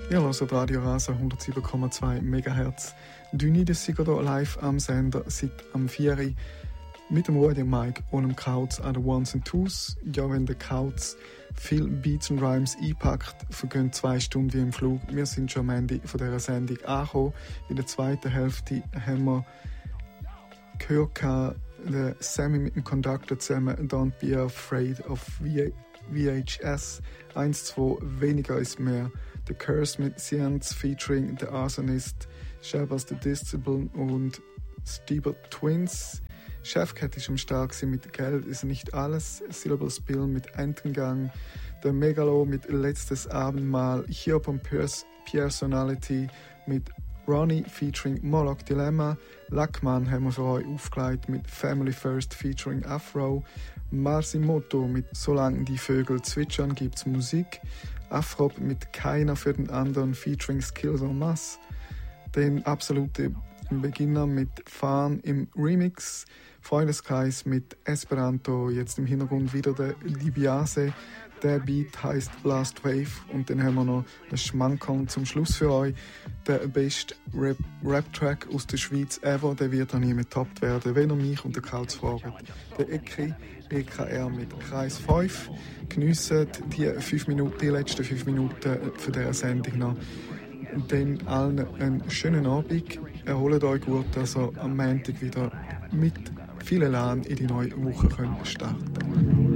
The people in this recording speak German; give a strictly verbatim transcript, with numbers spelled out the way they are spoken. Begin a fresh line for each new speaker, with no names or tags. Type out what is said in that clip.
Ihr hört Radio Rasa hundertsieben Komma zwei Megahertz. Dünni, das sind hier live am Sender seit am vier Uhr mit dem Radio Mike und dem Kautz an den Ones and Twos. Ja, wenn der Kautz viel Beats und Rhymes einpackt, vergehen zwei Stunden wie im Flug. Wir sind schon am Ende von dieser Sendung angekommen. In der zweiten Hälfte haben wir gehört, der Sammy mit dem Conductor zusammen Don't Be Afraid of V H S. Eins, zwei, weniger ist mehr. The Curse mit Science featuring The Arsonist, Shabazz the Disciple und Stieber Twins. Chefcat ist am Start mit Geld ist nicht alles. Syllable Spill mit Entengang. Der Megalo mit Letztes Abendmahl. Hiob und Personality mit Ronnie featuring Moloch Dilemma. Lackman haben wir für euch aufgelegt mit Family First featuring Afro. Marsimoto mit Solange die Vögel zwitschern gibt's Musik. Afrop mit Keiner für den anderen featuring Skills en Masse. Den absolute Beginner mit Fan im Remix. Freundeskreis mit Esperanto. Jetzt im Hintergrund wieder der Libiase. Der Beat heisst Last Wave. Und dann haben wir noch den Schmankerl zum Schluss für euch. Der beste Rap- Rap-Track aus der Schweiz ever. Der wird auch nie mehr getoppt werden, wenn ihr mich und den Kautz fragt. Der Eki, E K R mit Kreis fünf. Geniessen die, fünf Minuten, die letzten fünf Minuten für diese Sendung noch. Und dann allen einen schönen Abend. Erholt euch gut, dass ihr am Montag wieder mit viel Elan in die neue Woche starten könnt.